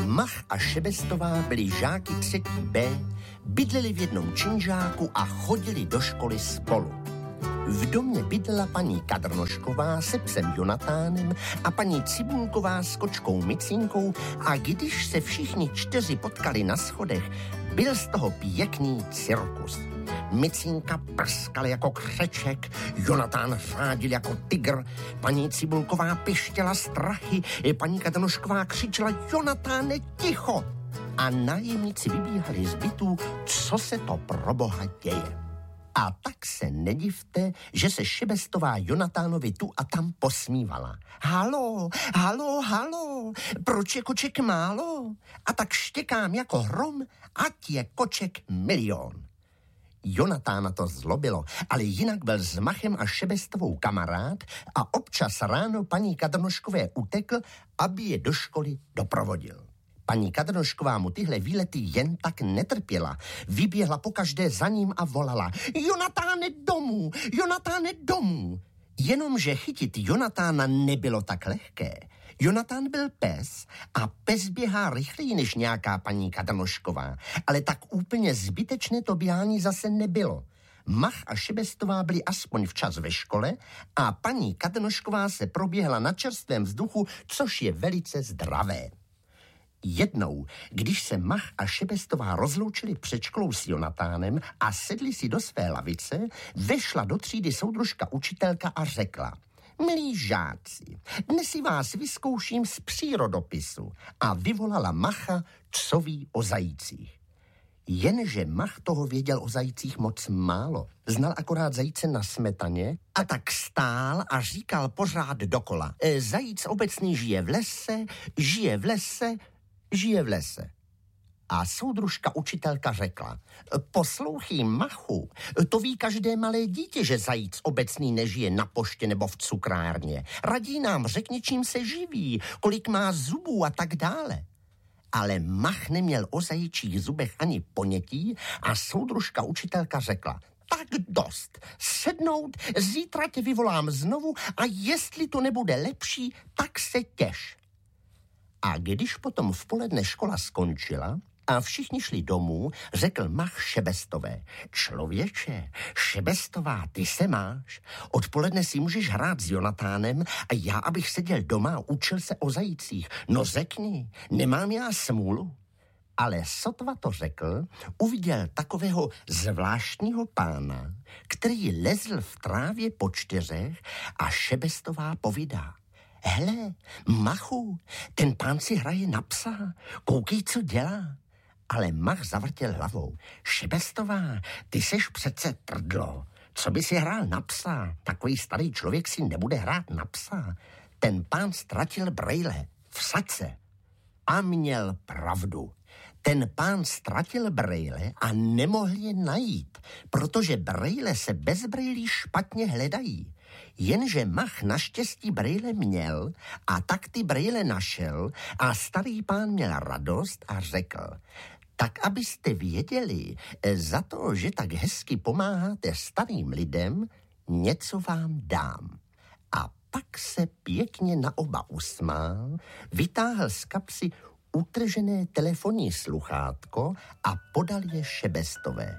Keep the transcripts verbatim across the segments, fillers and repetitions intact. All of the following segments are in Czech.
Mach a Šebestová byli žáky třetí B, bydleli v jednom činžáku a chodili do školy spolu. V domě bydlela paní Kadrnošková se psem Jonatánem a paní Cibulková s kočkou Micinkou a když se všichni čtyři potkali na schodech, byl z toho pěkný cirkus. Micinka prskala jako křeček, Jonatán řádil jako tygr, paní Cibulková pištěla strachy, paní Kadrnošková křičela Jonatáne, ticho! A nájemníci vybíhali z bytů, co se to pro boha děje. A tak se nedivte, že se Šebestová Jonatánovi tu a tam posmívala. Halo, halo, halo, proč je koček málo? A tak štěkám jako hrom, ať je koček milion. Jonatána to zlobilo, ale jinak byl s Machem a Šebestovou kamarád a občas ráno paní Kadrnoškové utekl, aby je do školy doprovodil. Paní Kadrnošková mu tyhle výlety jen tak netrpěla. Vyběhla pokaždé za ním a volala Jonatáne domů, Jonatáne domů. Jenomže chytit Jonatána nebylo tak lehké. Jonatán byl pes a pes běhá rychleji než nějaká paní Kadrnošková, ale tak úplně zbytečné to běhání zase nebylo. Mach a Šebestová byli aspoň včas ve škole a paní Kadrnošková se proběhla na čerstvém vzduchu, což je velice zdravé. Jednou, když se Mach a Šebestová rozloučili před školou s Jonatánem a sedli si do své lavice, vešla do třídy soudružka učitelka a řekla: Milí žáci, dnes si vás vyzkouším z přírodopisu, a vyvolala Macha, co ví o zajících. Jenže Mach toho věděl o zajících moc málo. Znal akorát zajíce na smetaně a tak stál a říkal pořád dokola. E, zajíc obecný žije v lese, žije v lese, žije v lese. A soudružka učitelka řekla: Poslouchej, Machu, to ví každé malé dítě, že zajíc obecný nežije na poště nebo v cukrárně. Raději nám řekni, čím se živí, kolik má zubů a tak dále. Ale Mach neměl o zajíčích zubech ani ponětí a soudružka učitelka řekla: Tak dost, sednout, zítra tě vyvolám znovu a jestli to nebude lepší, tak se těš. A když potom v poledne škola skončila a všichni šli domů, řekl Mach Šebestové: Člověče, Šebestová, ty se máš. Odpoledne si můžeš hrát s Jonatánem a já, abych seděl doma a učil se o zajících. No řekni, nemám já smůlu? Ale sotva to řekl, uviděl takového zvláštního pána, který lezl v trávě po čtyřech a Šebestová povídá: Hele, Machu, ten pán si hraje na psa, koukej, co dělá. Ale Mach zavrtěl hlavou. Šebestová, ty seš přece trdlo. Co by si hrál na psa? Takový starý člověk si nebude hrát na psa. Ten pán ztratil brejle. Vsaď se. A měl pravdu. Ten pán ztratil brejle a nemohl je najít, protože brejle se bez brejlí špatně hledají. Jenže Mach naštěstí brejle měl a tak ty brejle našel a starý pán měl radost a řekl: Tak abyste věděli, za to, že tak hezky pomáháte starým lidem, něco vám dám. A pak se pěkně na oba usmál, vytáhl z kapsy utržené telefonní sluchátko a podal je Šebestové.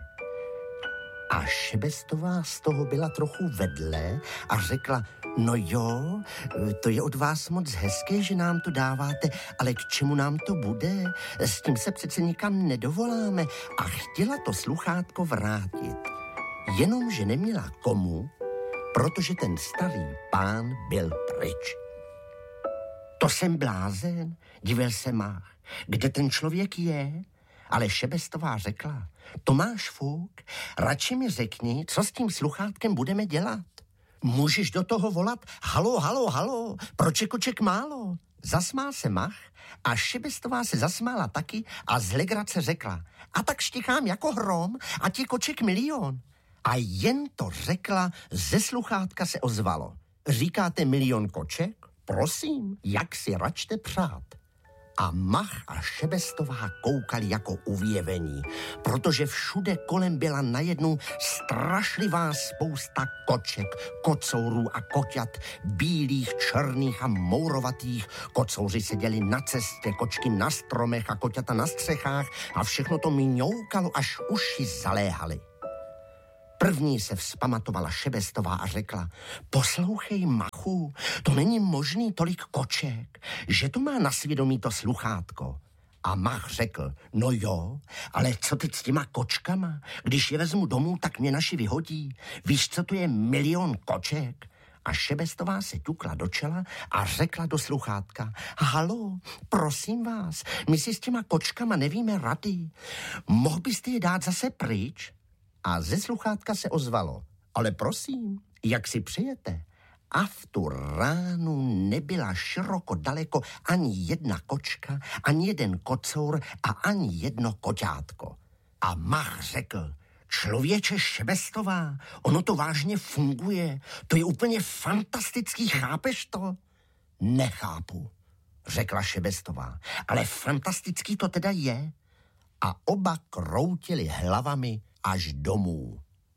A Šebestová z toho byla trochu vedle a řekla: No jo, to je od vás moc hezké, že nám to dáváte, ale k čemu nám to bude? S tím se přece nikam nedovoláme. A chtěla to sluchátko vrátit. Jenomže neměla komu, protože ten starý pán byl pryč. To jsem blázen, divil se Mach. Kde ten člověk je? Ale Šebestová řekla: To máš fuk, radši mi řekni, co s tím sluchátkem budeme dělat. Můžeš do toho volat: Halo, halo, halo, proč je koček málo? Zasmál se Mach a Šebestová se zasmála taky a z legrace řekla: A tak štěkám jako hrom a ti koček milion. A jen to řekla, ze sluchátka se ozvalo: Říkáte milion koček? Prosím, jak si račte přát. A Mach a Šebestová koukali jako uvěvení, protože všude kolem byla najednou strašlivá spousta koček, kocourů a koťat, bílých, černých a mourovatých. Kocouři seděli na cestě, kočky na stromech a koťata na střechách a všechno to mňoukalo, až uši zaléhaly. První se vzpamatovala Šebestová a řekla: poslouchej, Machu, to není možný tolik koček, že to má na svědomí to sluchátko. A Mach řekl: no jo, ale co teď s těma kočkama? Když je vezmu domů, tak mě naši vyhodí. Víš, co to je milion koček? A Šebestová se ťukla do čela a řekla do sluchátka: halo, prosím vás, my si s těma kočkama nevíme rady. Mohl byste je dát zase pryč? A ze sluchátka se ozvalo: ale prosím, jak si přejete? A v tu ránu nebyla široko daleko ani jedna kočka, ani jeden kocour a ani jedno koťátko. A Mach řekl: člověče Šebestová, ono to vážně funguje, to je úplně fantastický, chápeš to? Nechápu, řekla Šebestová, ale fantastický to teda je. A oba kroutili hlavami až domů.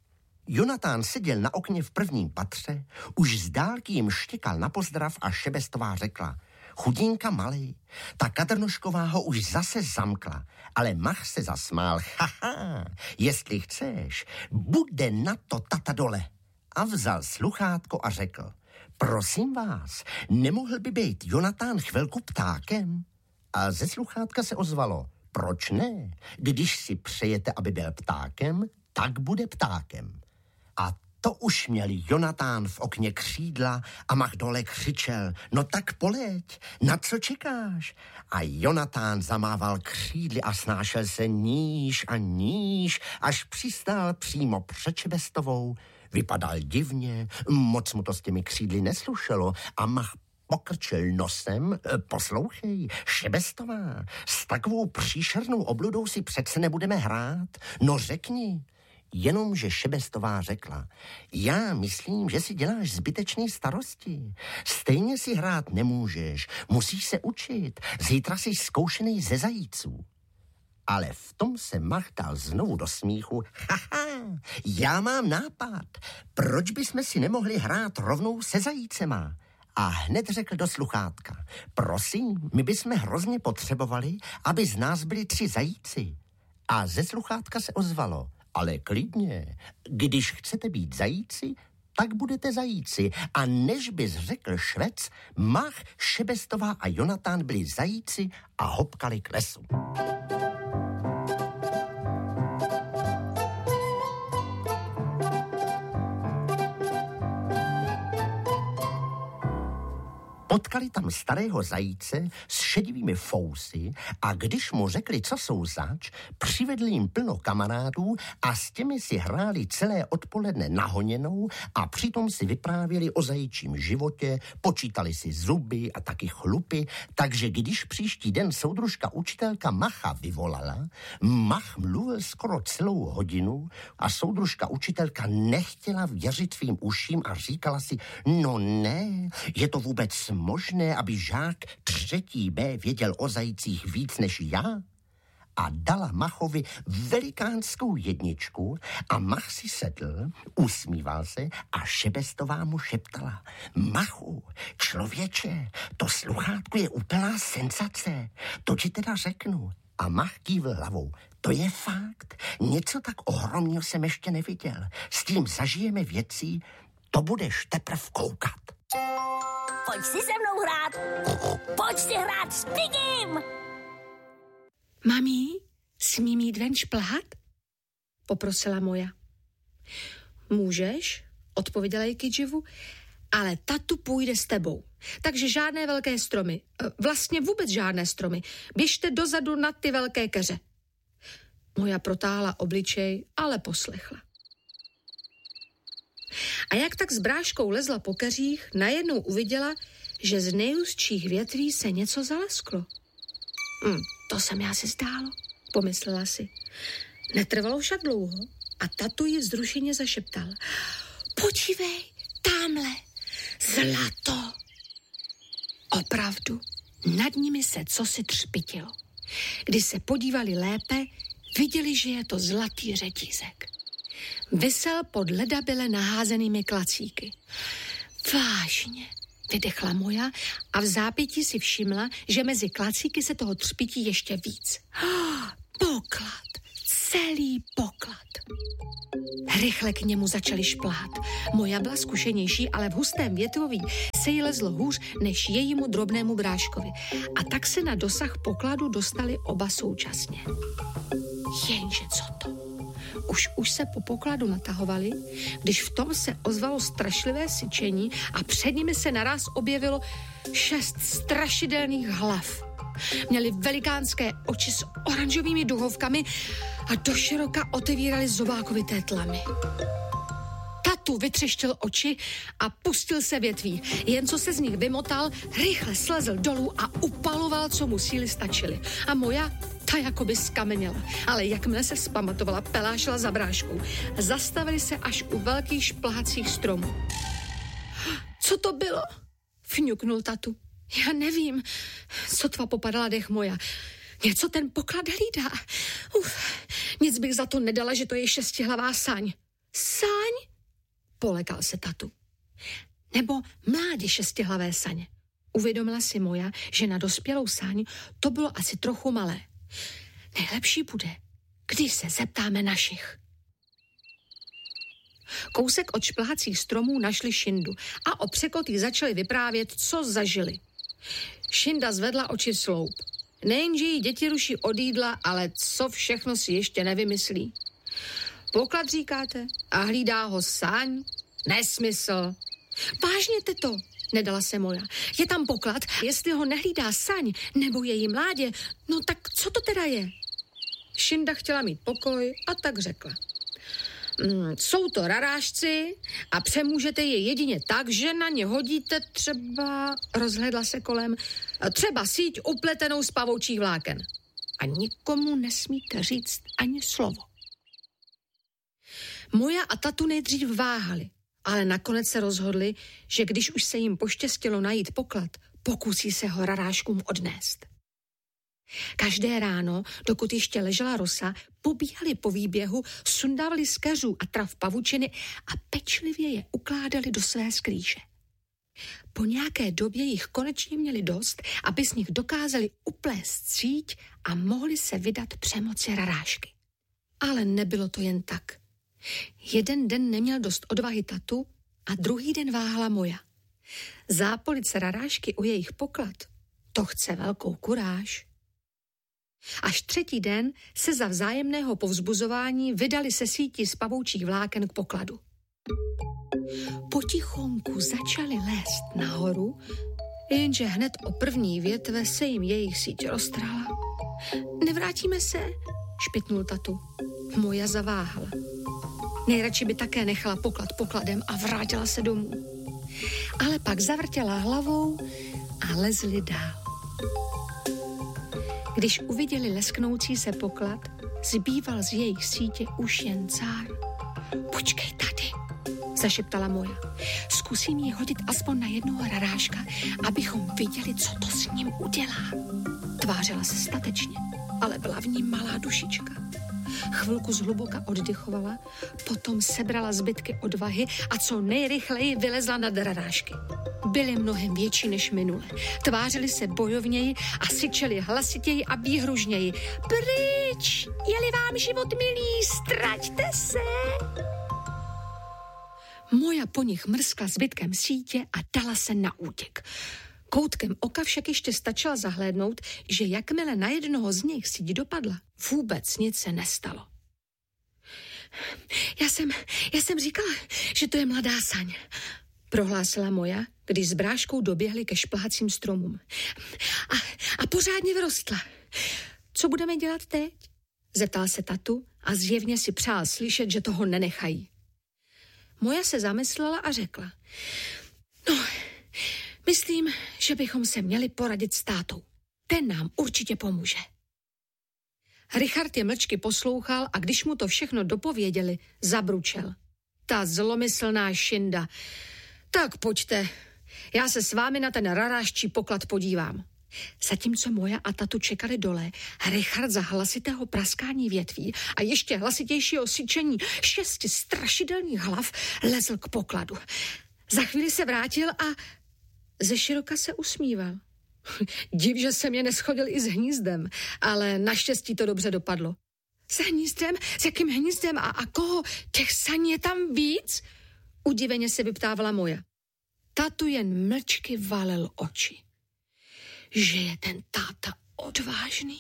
Jonatán seděl na okně v prvním patře, už z dálky jim štěkal na pozdrav a Šebestová řekla: chudinka malej, ta Kadrnošková ho už zase zamkla, ale Mach se zasmál: haha, jestli chceš, bude na to tata dole. A vzal sluchátko a řekl: prosím vás, nemohl by být Jonatán chvilku ptákem? A ze sluchátka se ozvalo: proč ne? Když si přejete, aby byl ptákem, tak bude ptákem. A to už měl Jonatán v okně křídla a Mach dole křičel: no tak poleď, na co čekáš? A Jonatán zamával křídly a snášel se níž a níž, až přistál přímo před Šebestovou. Vypadal divně, moc mu to s těmi křídly neslušelo a Mach pokrčil nosem: poslouchej, Šebestová, s takovou příšernou obludou si přece nebudeme hrát. No řekni. Jenomže Šebestová řekla: já myslím, že si děláš zbytečné starosti. Stejně si hrát nemůžeš, musíš se učit. Zítra jsi zkoušený ze zajíců. Ale v tom se Mach dal znovu do smíchu: haha, já mám nápad. Proč bychom si nemohli hrát rovnou se zajícema? A hned řekl do sluchátka: prosím, my bychom hrozně potřebovali, aby z nás byli tři zajíci. A ze sluchátka se ozvalo: ale klidně, když chcete být zajíci, tak budete zajíci. A než bys řekl švec, Mach, Šebestová a Jonatán byli zajíci a hopkali k lesu. Potkali tam starého zajíce s šedivými fousy a když mu řekli, co jsou zač, přivedli jim plno kamarádů a s těmi si hráli celé odpoledne nahoněnou a přitom si vyprávěli o zajíčím životě, počítali si zuby a taky chlupy, takže když příští den soudružka učitelka Macha vyvolala, Mach mluvil skoro celou hodinu a soudružka učitelka nechtěla věřit svým uším a říkala si: no ne, je to vůbec možné, aby žák třetí B věděl o zajících víc než já? A dala Machovi velikánskou jedničku a Mach si sedl, usmíval se a Šebestová mu šeptala: Machu, člověče, to sluchátko je úplná senzace, to ti teda řeknu. A Mach kývl hlavou: to je fakt, něco tak ohromného jsem ještě neviděl. S tím zažijeme věcí, to budeš teprv koukat. Pojď si se mnou hrát. Pojď si hrát s Pigim. Mami, smím jít ven šplhat? Poprosila Moja. Můžeš, odpověděla jí Kydživu, ale tatu půjde s tebou. Takže žádné velké stromy, vlastně vůbec žádné stromy. Běžte dozadu na ty velké keře. Moja protáhla obličej, ale poslechla. A jak tak s bráškou lezla po keřích, najednou uviděla, že z nejústších větví se něco zalesklo. Hm, to se mi asi zdálo, pomyslela si. Netrvalo však dlouho a tatu ji vzrušeně zašeptal: podívej, tamhle, zlato. Opravdu, Nad nimi se cosi třpitilo. Když se podívali lépe, viděli, že je to zlatý řetízek. Visel pod ledabyle naházenými klacíky. Vážně, vydechla Moja a v zápětí si všimla, že mezi klacíky se toho třpití ještě víc. Oh, poklad, celý poklad. Rychle k němu začali šplhat. Moja byla zkušenější, ale v hustém větroví se jí lezlo hůř než jejímu drobnému bráškovi. A tak se na dosah pokladu dostali oba současně. Jenže co to? Už už se po pokladu natahovali, když v tom se ozvalo strašlivé syčení a před nimi se naraz objevilo šest strašidelných hlav. Měli velikánské oči s oranžovými duhovkami a doširoka otevírali zobákovité tlamy. Tatu vytřeštil oči a pustil se větví. Jen co se z nich vymotal, rychle slezl dolů a upaloval, co mu síly stačily. A Moja, ta jakoby skameněla. Ale jakmile se vzpamatovala, pelášila za bráškou. Zastavili se až u velkých šplhacích stromů. Co to bylo? Fňuknul Tatu. Já nevím, sotva popadala dech Moja. Něco ten poklad hlídá. Uf, nic bych za to nedala, že to je šestihlavá saň. Saň? Polekal se Tatu. Nebo mládě šestihlavé saně. Uvědomila si Moja, že na dospělou saň to bylo asi trochu malé. Nejlepší bude, když se zeptáme našich. Kousek od šplhacích stromů našli Šindu a o překotých začali vyprávět, co zažili. Šinda zvedla oči sloup. Nejenže jí děti ruší od jídla, ale co všechno si ještě nevymyslí. Poklad říkáte? A hlídá ho saň? Nesmysl. Vážněte to, nedala se Moja. Je tam poklad, jestli ho nehlídá saň nebo její mládě, no tak co to teda je? Šinda chtěla mít pokoj a tak řekla. Mm, jsou to rarážci a přemůžete je jedině tak, že na ně hodíte třeba, rozhledla se kolem, třeba síť upletenou z pavoučích vláken. A nikomu nesmíte říct ani slovo. Moja a Tatu nejdřív váhali, ale nakonec se rozhodli, že když už se jim poštěstilo najít poklad, pokusí se ho rarážkům odnést. Každé ráno, dokud ještě ležela rosa, pobíhali po výběhu, sundávali z keřů a trav pavučiny a pečlivě je ukládali do své skrýše. Po nějaké době jich konečně měli dost, aby z nich dokázali uplést síť a mohli se vydat přemoci rarážky. Ale nebylo to jen tak. Jeden den neměl dost odvahy Tatu a druhý den váhala Moja. Zápolit se rarážky o jejich poklad, to chce velkou kuráž. Až třetí den se za vzájemného povzbuzování vydali se sítí z pavoučích vláken k pokladu. Potichonku začali lézt nahoru, jenže hned o první větve se jim jejich síť roztrhla. Nevrátíme se, špitnul Tatu. Moja zaváhala. Nejradši by také nechala poklad pokladem a vrátila se domů. Ale pak zavrtěla hlavou a lezli dál. Když uviděli lesknoucí se poklad, zbýval z jejich sítě už jen cár. Počkej tady, zašeptala Moja. Zkusím ji hodit aspoň na jednoho rarážka, abychom viděli, co to s ním udělá. Tvářila se statečně, ale byla v ní malá dušička. Chvilku zhluboka oddychovala, potom sebrala zbytky odvahy a co nejrychleji vylezla nad rarážky. Byly mnohem větší než minule. Tvářili se bojovněji a syčeli hlasitěji a výhružněji. Pryč! Je-li vám život milý, ztraťte se! Moja po nich mrskla zbytkem sítě a dala se na útěk. Koutkem oka však ještě stačila zahlédnout, že jakmile na jednoho z nich síť dopadla, vůbec nic se nestalo. Já jsem, já jsem říkala, že to je mladá saň, prohlásila Moja, když s bráškou doběhli ke šplhacím stromům. A, a pořádně vyrostla. Co budeme dělat teď? Zeptal se Tatu a zjevně si přál slyšet, že toho nenechají. Moja se zamyslela a řekla. No, myslím, že bychom se měli poradit s tátou. Ten nám určitě pomůže. Richard je mlčky poslouchal a když mu to všechno dopověděli, zabručel. Ta zlomyslná Šinda. Tak pojďte, já se s vámi na ten rarážčí poklad podívám. Zatímco Moja a Tatu čekali dole, Richard za hlasitého praskání větví a ještě hlasitějšího syčení šesti strašidelných hlav lezl k pokladu. Za chvíli se vrátil a ze široka se usmíval. Div, že se mě neschodil i s hnízdem, ale naštěstí to dobře dopadlo. S hnízdem? S jakým hnízdem? A, a koho? Těch saní je tam víc? Udiveně se vyptávala Moja. Tatu jen mlčky valil oči. Že je ten táta odvážný.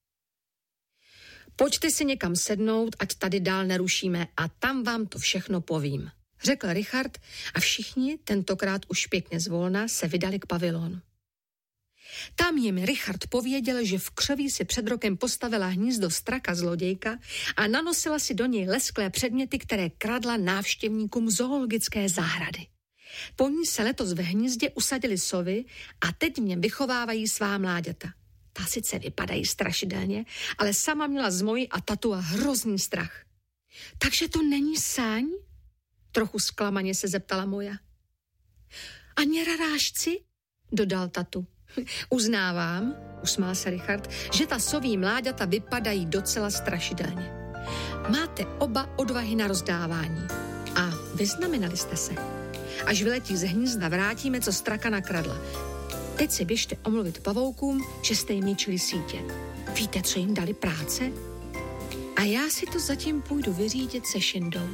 Pojďte si někam sednout, ať tady dál nerušíme a tam vám to všechno povím, řekl Richard a všichni, tentokrát už pěkně zvolna, se vydali k pavilonu. Tam jim Richard pověděl, že v křoví si před rokem postavila hnízdo straka zlodějka a nanosila si do něj lesklé předměty, které kradla návštěvníkům zoologické zahrady. Po ní se letos ve hnízdě usadili sovy a teď v něm vychovávají svá mláďata. Ta sice vypadají strašidelně, ale sama měla z Moji a Tatu a hrozný strach. Takže to není sáň? Trochu zklamaně se zeptala Moja. Ani rarážci? Dodal Tatu. Uznávám, usmál se Richard, že ta soví mláďata vypadají docela strašidelně. Máte oba odvahy na rozdávání. A vyznamenali jste se. Až vyletí z hnízda, vrátíme, co straka nakradla. Teď si běžte omluvit pavoukům, že jste jim ničili sítě. Víte, co jim dali práce? A já si to zatím půjdu vyřídit se Šindou.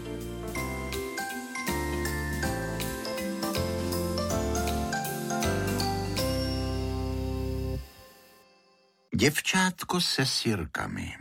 Děvčátko se sirkami.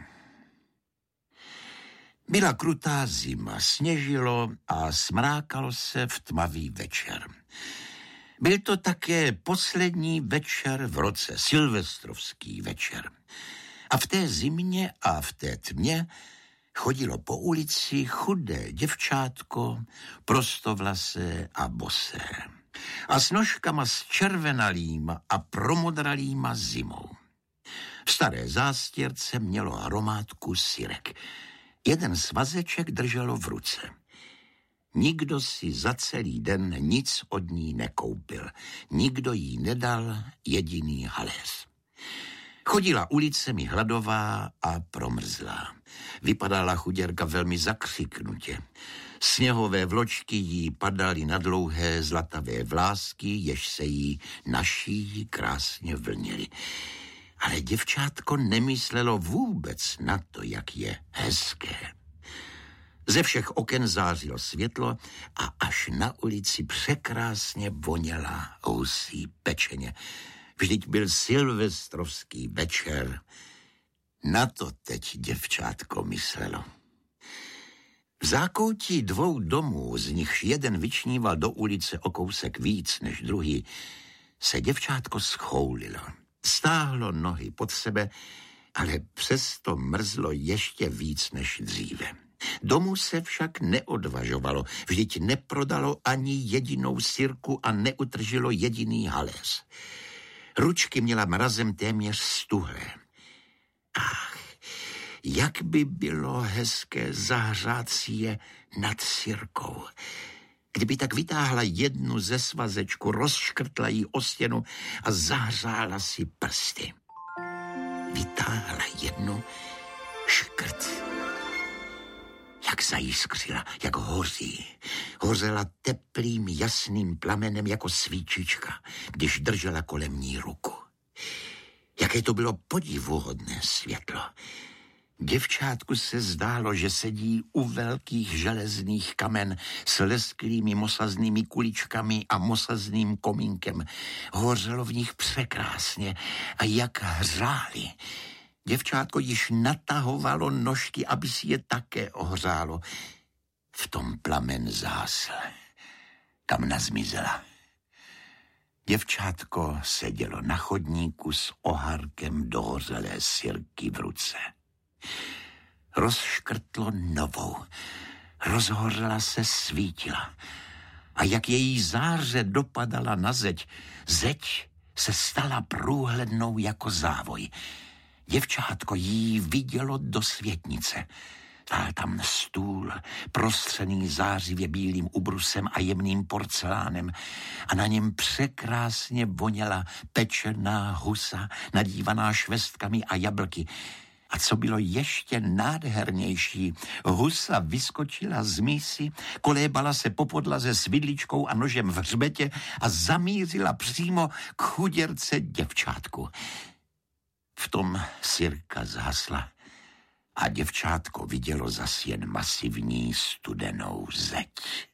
Byla krutá zima, sněžilo a smrákalo se v tmavý večer. Byl to také poslední večer v roce, silvestrovský večer. A v té zimě a v té tmě chodilo po ulici chudé děvčátko, prostovlasé a bosé. A s nožkama zčervenalýma a promodralýma zimou. V staré zástěrce mělo hromádku sirek. Jeden svazeček drželo v ruce. Nikdo si za celý den nic od ní nekoupil. Nikdo jí nedal jediný haléř. Chodila ulicemi hladová a promrzlá. Vypadala chuděrka velmi zakřiknutě. Sněhové vločky jí padaly na dlouhé zlatavé vlásky, jež se jí na šíji krásně vlnily. Ale děvčátko nemyslelo vůbec na to, jak je hezké. Ze všech oken zářilo světlo a až na ulici překrásně voněla housí pečeně. Vždyť byl silvestrovský večer. Na to teď děvčátko myslelo. V zákoutí dvou domů, z nichž jeden vyčníval do ulice o kousek víc než druhý, se děvčátko schoulilo. Stáhlo nohy pod sebe, ale přesto mrzlo ještě víc než dříve. Domů se však neodvažovalo, vždyť neprodalo ani jedinou sirku a neutržilo jediný haléř. Ručky měla mrazem téměř stuhlé. Ach, jak by bylo hezké zahřát si je nad sirkou. Kdyby tak vytáhla jednu ze svazečku, rozškrtla jí o stěnu a zahřála si prsty. Vytáhla jednu, škrt. Jak zajiskřila, jak hoří. Hořela teplým, jasným plamenem jako svíčička, když držela kolem ní ruku. Jaké to bylo podivuhodné světlo. Děvčátku se zdálo, že sedí u velkých železných kamen s lesklými mosaznými kuličkami a mosazným komínkem. Hořelo v nich překrásně a jak hřáli. Děvčátko již natahovalo nožky, aby si je také ohřálo. V tom plamen zásl. Kam nazmizela. Děvčátko sedělo na chodníku s oharkem dohořelé sirky v ruce. Rozškrtlo novou. Rozhořela se, svítila. A jak její záře dopadala na zeď, zeď se stala průhlednou jako závoj. Děvčátko jí vidělo do světnice. Stál tam stůl, prostřený zářivě bílým ubrusem a jemným porcelánem a na něm překrásně voněla pečená husa, nadívaná švestkami a jablky. A co bylo ještě nádhernější, husa vyskočila z mísy, kolébala se po podlaze s vidličkou a nožem v hřbetě a zamířila přímo k chuděrce děvčátku. V tom Sirka zhasla a děvčátko vidělo zas jen masivní studenou zeď.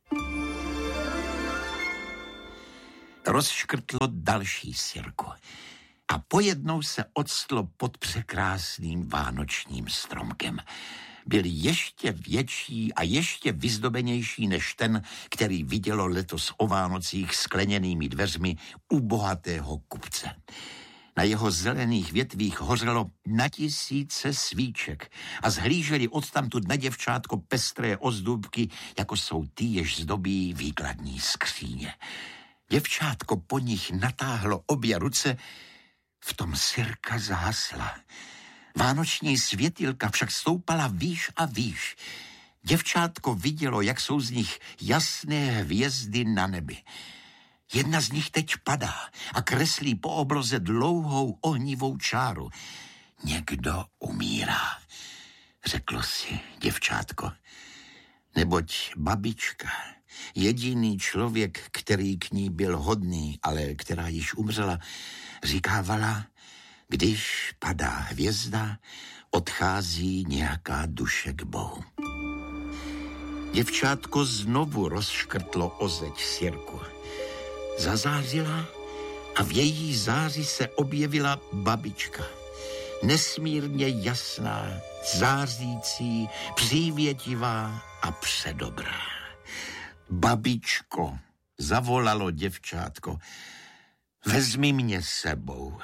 Rozškrtlo další Sirku a pojednou se octlo pod překrásným vánočním stromkem. Byl ještě větší a ještě vyzdobenější než ten, který vidělo letos o Vánocích skleněnými dveřmi u bohatého kupce. Na jeho zelených větvích hořelo na tisíce svíček a zhlíželi odtamtud na děvčátko pestré ozdůbky, jako jsou ty, jež zdobí výkladní skříně. Děvčátko po nich natáhlo obě ruce, v tom Sirka zahasla. Vánoční světilka však stoupala výš a výš. Děvčátko vidělo, jak jsou z nich jasné hvězdy na nebi. Jedna z nich teď padá a kreslí po obloze dlouhou ohnivou čáru. Někdo umírá, řeklo si děvčátko. Neboť babička, jediný člověk, který k ní byl hodný, ale která již umřela, říkávala, když padá hvězda, odchází nějaká duše k Bohu. Děvčátko znovu rozškrtlo o zeď Sirku. Zazářila a v její záři se objevila babička. Nesmírně jasná, zářící, přívětivá a předobrá. Babičko, zavolalo děvčátko, vezmi mě sebou.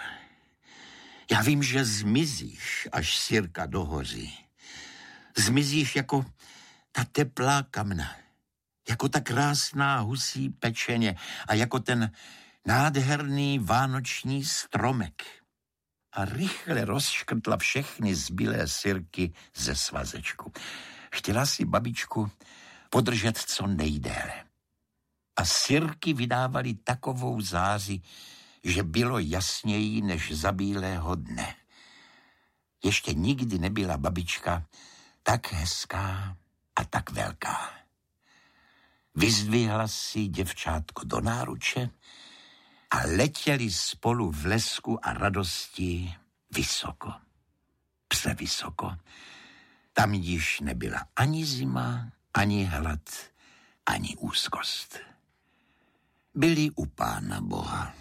Já vím, že zmizíš, až Sirka dohoří. Zmizíš jako ta teplá kamna, jako ta krásná husí pečeně a jako ten nádherný vánoční stromek. A rychle rozškrtla všechny zbylé Sirky ze svazečku. Chtěla si babičku podržet co nejdéle. A Sirky vydávaly takovou záři, že bylo jasněji než za bílého dne. Ještě nikdy nebyla babička tak hezká a tak velká. Vyzdvihla si děvčátko do náruče a letěli spolu v lesku a radosti vysoko. Převysoko. Tam již nebyla ani zima, ani hlad, ani úzkost. Byli u Pána Boha.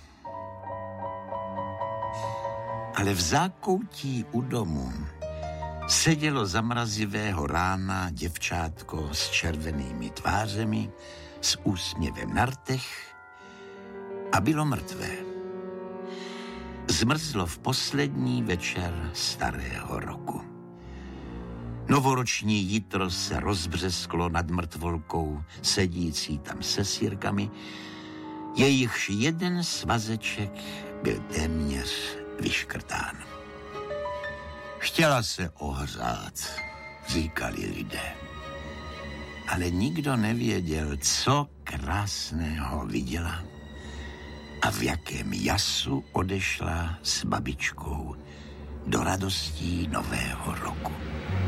Ale v zákoutí u domu sedělo zamrazivého rána děvčátko s červenými tvářemi, s úsměvem na rtech a bylo mrtvé. Zmrzlo v poslední večer starého roku. Novoroční jitro se rozbřesklo nad mrtvolkou, sedící tam se Sirkami, jejichž jeden svazeček byl téměř vyškrtán. Chtěla se ohřát, říkali lidé. Ale nikdo nevěděl, co krásného viděla a v jakém jasu odešla s babičkou do radostí nového roku.